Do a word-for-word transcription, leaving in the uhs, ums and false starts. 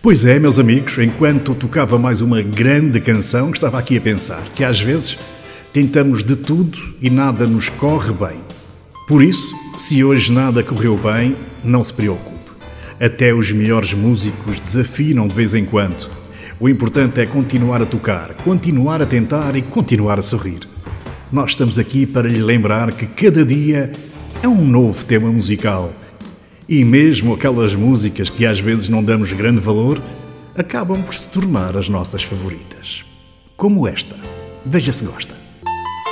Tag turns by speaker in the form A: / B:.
A: Pois é, meus amigos, enquanto tocava mais uma grande canção, estava aqui a pensar que às vezes tentamos de tudo e nada nos corre bem. Por isso, se hoje nada correu bem, não se preocupe. Até os melhores músicos desafinam de vez em quando. O importante é continuar a tocar, continuar a tentar e continuar a sorrir. Nós estamos aqui para lhe lembrar que cada dia é um novo tema musical. E mesmo aquelas músicas que às vezes não damos grande valor, acabam por se tornar as nossas favoritas. Como esta. Veja se gosta.